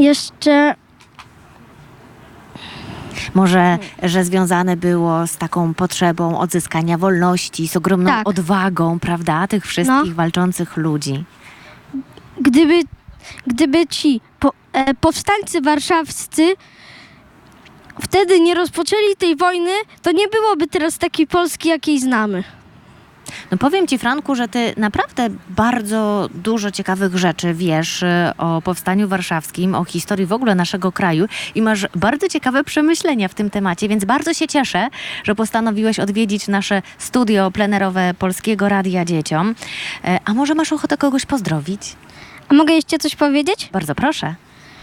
Jeszcze Może, że związane było z taką potrzebą odzyskania wolności, z ogromną Tak. odwagą, prawda, tych wszystkich walczących ludzi. gdyby ci powstańcy warszawscy wtedy nie rozpoczęli tej wojny, to nie byłoby teraz takiej Polski, jakiej znamy. No powiem ci, Franku, że ty naprawdę bardzo dużo ciekawych rzeczy wiesz o Powstaniu Warszawskim, o historii w ogóle naszego kraju i masz bardzo ciekawe przemyślenia w tym temacie, więc bardzo się cieszę, że postanowiłeś odwiedzić nasze studio plenerowe Polskiego Radia Dzieciom. A może masz ochotę kogoś pozdrowić? A mogę jeszcze coś powiedzieć? Bardzo proszę.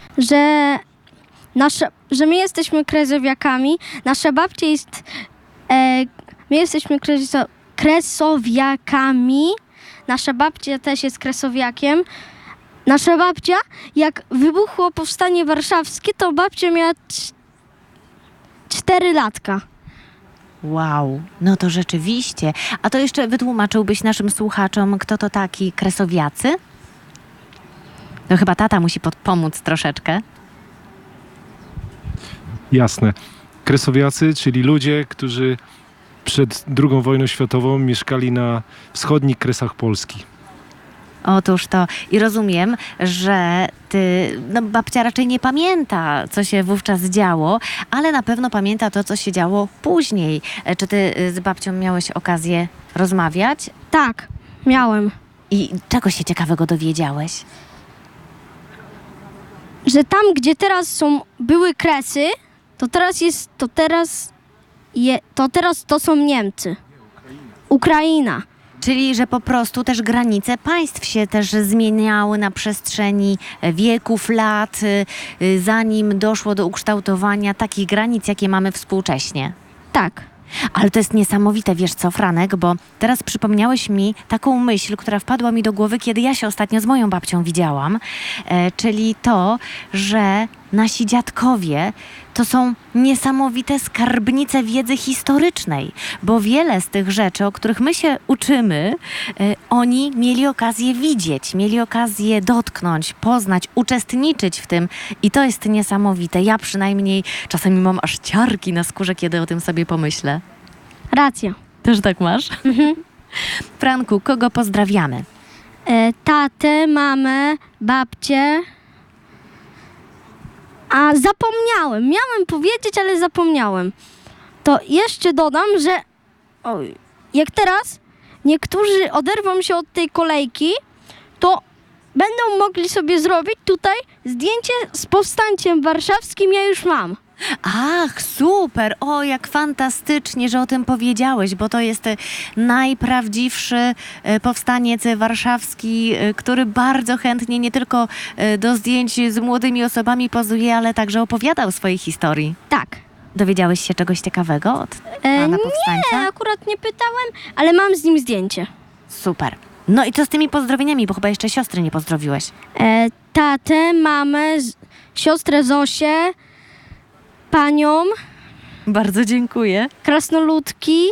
Że my jesteśmy kresowiakami. Nasza babcia jest... my jesteśmy kresowiakami. Nasza babcia też jest kresowiakiem. Nasza babcia, jak wybuchło Powstanie Warszawskie, to babcia miała 4 latka. Wow, no to rzeczywiście. A to jeszcze wytłumaczyłbyś naszym słuchaczom, kto to taki kresowiacy? To chyba tata musi pomóc troszeczkę. Jasne. Kresowiacy, czyli ludzie, którzy przed II wojną światową mieszkali na wschodnich kresach Polski. Otóż to. I rozumiem, że babcia raczej nie pamięta, co się wówczas działo, ale na pewno pamięta to, co się działo później. Czy ty z babcią miałeś okazję rozmawiać? Tak, miałem. I czego się ciekawego dowiedziałeś? Że tam, gdzie teraz były Kresy, to są Niemcy. Ukraina. Czyli, że po prostu też granice państw się też zmieniały na przestrzeni wieków, lat, zanim doszło do ukształtowania takich granic, jakie mamy współcześnie. Tak. Ale to jest niesamowite, wiesz co, Franek, bo teraz przypomniałeś mi taką myśl, która wpadła mi do głowy, kiedy ja się ostatnio z moją babcią widziałam, czyli to, że nasi dziadkowie to są niesamowite skarbnice wiedzy historycznej, bo wiele z tych rzeczy, o których my się uczymy, oni mieli okazję widzieć, mieli okazję dotknąć, poznać, uczestniczyć w tym i to jest niesamowite. Ja przynajmniej czasami mam aż ciarki na skórze, kiedy o tym sobie pomyślę. Racja. Też tak masz? Franku, kogo pozdrawiamy? Tatę, mamę, babcię. A zapomniałem. Miałem powiedzieć, ale zapomniałem. To jeszcze dodam, że jak teraz niektórzy oderwą się od tej kolejki, to będą mogli sobie zrobić tutaj zdjęcie z powstańciem warszawskim. Ja już mam. Ach, super! O, jak fantastycznie, że o tym powiedziałeś, bo to jest najprawdziwszy powstaniec warszawski, który bardzo chętnie nie tylko do zdjęć z młodymi osobami pozuje, ale także opowiada o swojej historii. Tak. Dowiedziałeś się czegoś ciekawego od pana powstańca? Nie, akurat nie pytałem, ale mam z nim zdjęcie. Super. No i co z tymi pozdrowieniami, bo chyba jeszcze siostry nie pozdrowiłeś. Tatę, mamę, siostrę Zosię, panią, Bardzo dziękuję. krasnoludki,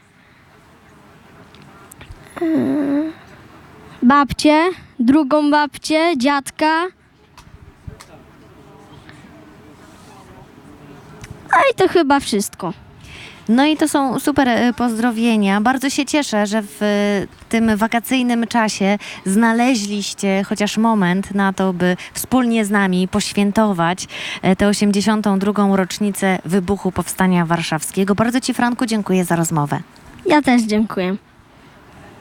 babcię, drugą babcię, dziadka. A i to chyba wszystko. No i to są super pozdrowienia. Bardzo się cieszę, że w tym wakacyjnym czasie znaleźliście chociaż moment na to, by wspólnie z nami poświętować tę 82. rocznicę wybuchu Powstania Warszawskiego. Bardzo ci, Franku, dziękuję za rozmowę. Ja też dziękuję.